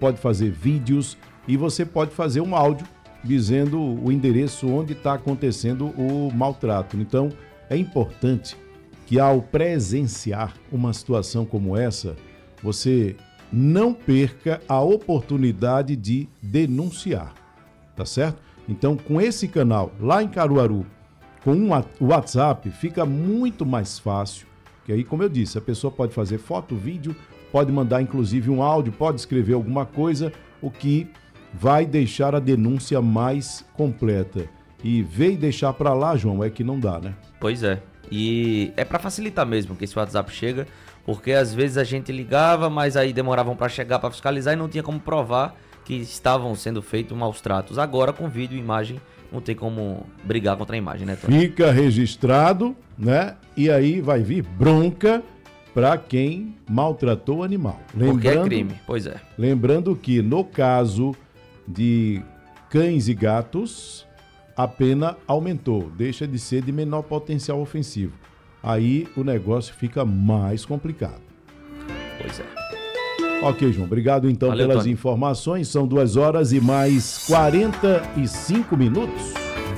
pode fazer vídeos e você pode fazer um áudio dizendo o endereço onde está acontecendo o maltrato. Então, é importante que ao presenciar uma situação como essa, você não perca a oportunidade de denunciar, tá certo? Então, com esse canal lá em Caruaru, com o WhatsApp, fica muito mais fácil, que aí, como eu disse, a pessoa pode fazer foto, vídeo, pode mandar inclusive um áudio, pode escrever alguma coisa, o que vai deixar a denúncia mais completa. E ver e deixar para lá, João, é que não dá, né? Pois é. E é para facilitar mesmo que esse WhatsApp chega, porque às vezes a gente ligava, mas aí demoravam para chegar para fiscalizar e não tinha como provar que estavam sendo feitos maus tratos. Agora, com vídeo e imagem, não tem como brigar contra a imagem, né, Tony? Fica registrado, né? E aí vai vir bronca para quem maltratou o animal. Porque é crime, pois é. Lembrando que no caso de cães e gatos, a pena aumentou, deixa de ser de menor potencial ofensivo. Aí o negócio fica mais complicado. Pois é. Ok, João, obrigado então. Valeu, pelas Tony. Informações. São 2 horas e mais 45 minutos.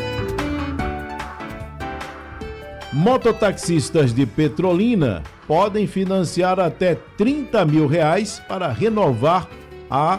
Mototaxistas de Petrolina podem financiar até R$30 mil para renovar a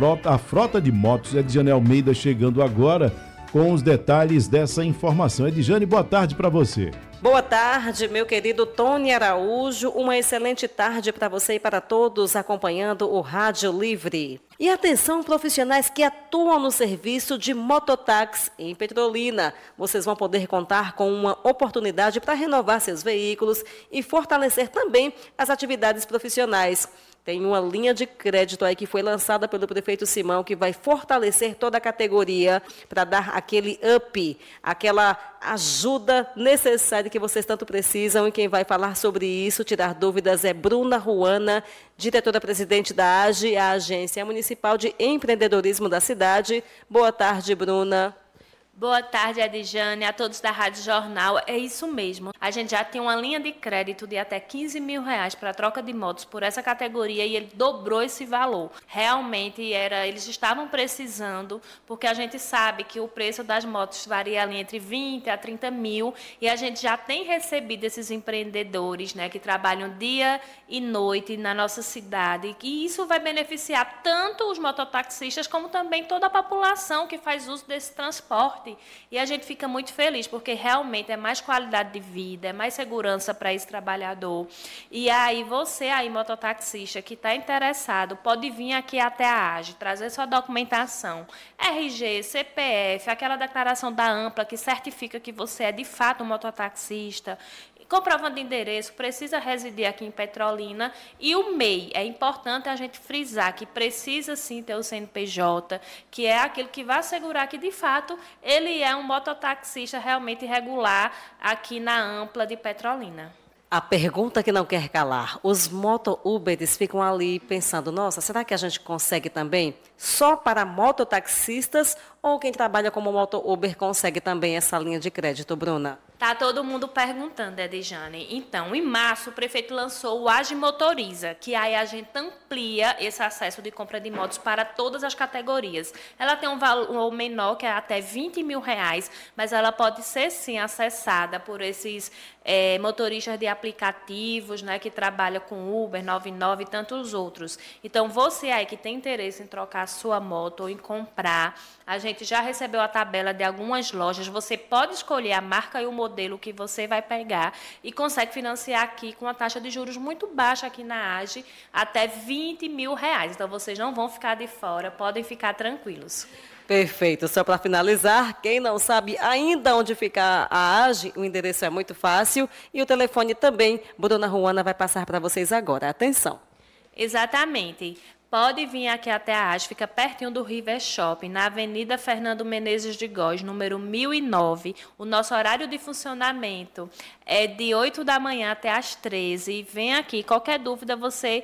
frota de motos. Edjane Almeida chegando agora com os detalhes dessa informação. Edjane, boa tarde para você. Boa tarde, meu querido Tony Araújo. Uma excelente tarde para você e para todos acompanhando o Rádio Livre. E atenção, profissionais que atuam no serviço de mototáxi em Petrolina. Vocês vão poder contar com uma oportunidade para renovar seus veículos e fortalecer também as atividades profissionais. Tem uma linha de crédito aí que foi lançada pelo prefeito Simão, que vai fortalecer toda a categoria para dar aquele up, aquela ajuda necessária que vocês tanto precisam. E quem vai falar sobre isso, tirar dúvidas, é Bruna Ruana, diretora-presidente da AGE, a Agência Municipal de Empreendedorismo da cidade. Boa tarde, Bruna. Boa tarde, Edjane, a todos da Rádio Jornal. É isso mesmo. A gente já tem uma linha de crédito de até R$15 mil para troca de motos por essa categoria e ele dobrou esse valor. Realmente, eles estavam precisando, porque a gente sabe que o preço das motos varia ali entre 20 a 30 mil e a gente já tem recebido esses empreendedores, né, que trabalham dia e noite na nossa cidade. E isso vai beneficiar tanto os mototaxistas como também toda a população que faz uso desse transporte. E a gente fica muito feliz, porque realmente é mais qualidade de vida, é mais segurança para esse trabalhador. E aí você, aí, mototaxista, que está interessado, pode vir aqui até a AGE, trazer sua documentação, RG, CPF, aquela declaração da Ampla que certifica que você é de fato um mototaxista, comprovando de endereço, precisa residir aqui em Petrolina. E o MEI, é importante a gente frisar que precisa sim ter o CNPJ, que é aquele que vai assegurar que, de fato, ele é um mototaxista realmente regular aqui na Ampla de Petrolina. A pergunta que não quer calar, os moto-Ubers ficam ali pensando, nossa, será que a gente consegue também só para mototaxistas ou quem trabalha como moto-Uber consegue também essa linha de crédito, Bruna? Tá todo mundo perguntando, Edjane. Então, em março, o prefeito lançou o Age Motoriza, que aí a gente amplia esse acesso de compra de motos para todas as categorias. Ela tem um valor menor, que é até R$20 mil, mas ela pode ser, sim, acessada por esses motoristas de aplicativos, né, que trabalham com Uber, 99 e tantos outros. Então, você aí que tem interesse em trocar a sua moto ou em comprar, a gente já recebeu a tabela de algumas lojas. Você pode escolher a marca e o modelo que você vai pegar e consegue financiar aqui com uma taxa de juros muito baixa aqui na AGE, até R$20 mil. Então, vocês não vão ficar de fora, podem ficar tranquilos. Perfeito. Só para finalizar, quem não sabe ainda onde fica a AGE, o endereço é muito fácil e o telefone também, Bruna Ruana vai passar para vocês agora. Atenção. Exatamente. Pode vir aqui até a AGE, fica pertinho do River Shopping, na Avenida Fernando Menezes de Góes, número 1009. O nosso horário de funcionamento é de 8 da manhã até as 13. Vem aqui, qualquer dúvida você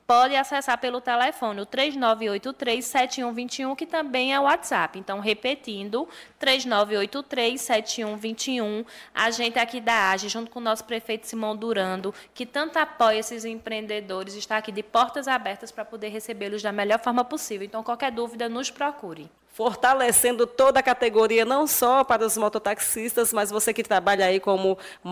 pode acessar pelo telefone, o 3983-7121, que também é o WhatsApp. Então, repetindo, 3983-7121. A gente aqui da AGE, junto com o nosso prefeito Simão Durando, que tanto apoia esses empreendedores, está aqui de portas abertas para poder recebê-los da melhor forma possível. Então, qualquer dúvida, nos procure. Fortalecendo toda a categoria, não só para os mototaxistas, mas você que trabalha aí como